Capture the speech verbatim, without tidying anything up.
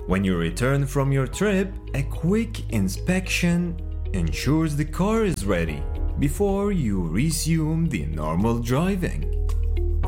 When you return from your trip, a quick inspection ensures the car is ready before you resume the normal driving.